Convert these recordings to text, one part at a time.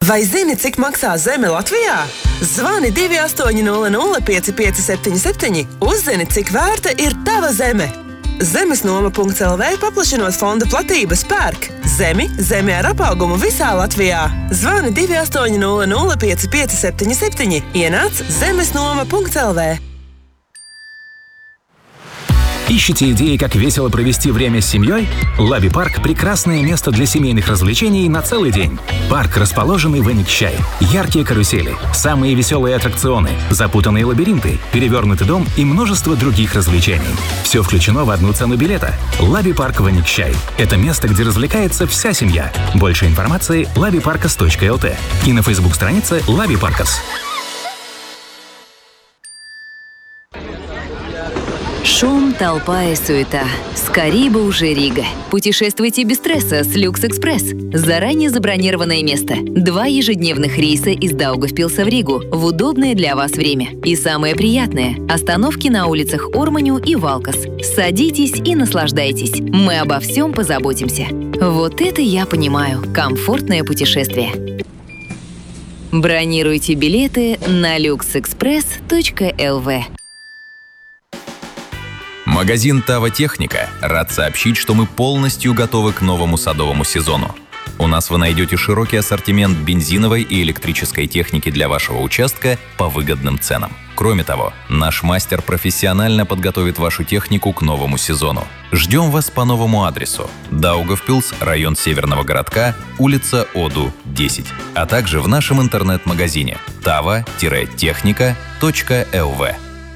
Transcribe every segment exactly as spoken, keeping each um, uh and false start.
Vai zini, cik maksā zeme Latvijā? Zvani divi astoņi nulle nulle pieci pieci septiņi septiņi. Uzzini, cik vērta ir tava zeme. Zemesnoma punkts el vē paplašinot fonda platības pērk. Zemi, zemi ar apaugumu visā Latvijā. Zvani divi astoņi nulle nulle pieci pieci septiņi septiņi. Ienāc zemesnoma punkts el vē. Ищете идеи, как весело провести время с семьей? Лаби-парк – прекрасное место для семейных развлечений на целый день. Парк, расположенный в Эникчай. Яркие карусели, самые веселые аттракционы, запутанные лабиринты, перевернутый дом и множество других развлечений. Все включено в одну цену билета. Лаби-парк в Эникчай. Это место, где развлекается вся семья. Больше информации – лаби паркас точка эл ти и на фейсбук-странице Лаби-паркас. Шум, толпа и суета. Скорей бы уже Рига. Путешествуйте без стресса с Люкс-Экспресс. Заранее забронированное место. Два ежедневных рейса из Даугавпилса в Ригу в удобное для вас время. И самое приятное – остановки на улицах Орманю и Валкас. Садитесь и наслаждайтесь. Мы обо всем позаботимся. Вот это я понимаю. Комфортное путешествие. Бронируйте билеты на люкс экспресс точка эл ви. Магазин «Тава Техника» рад сообщить, что мы полностью готовы к новому садовому сезону. У нас вы найдете широкий ассортимент бензиновой и электрической техники для вашего участка по выгодным ценам. Кроме того, наш мастер профессионально подготовит вашу технику к новому сезону. Ждем вас по новому адресу: Даугавпилс, район Северного городка, улица Оду, десять, а также в нашем интернет-магазине тава техника точка эл ви.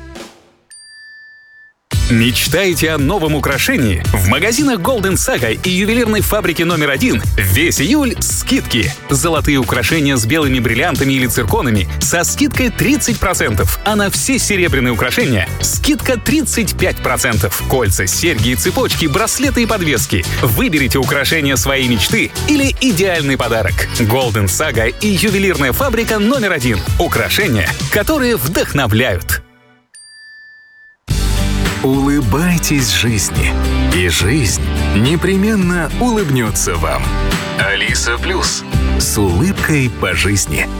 Мечтаете о новом украшении? В магазинах Golden Saga и ювелирной фабрики номер один весь июль скидки. Золотые украшения с белыми бриллиантами или цирконами со скидкой тридцать процентов, а на все серебряные украшения скидка тридцать пять процентов. Кольца, серьги и цепочки, браслеты и подвески. Выберите украшения своей мечты или идеальный подарок. Golden Saga и ювелирная фабрика номер один. Украшения, которые вдохновляют. Улыбайтесь жизни, и жизнь непременно улыбнется вам. Алиса Плюс. С улыбкой по жизни.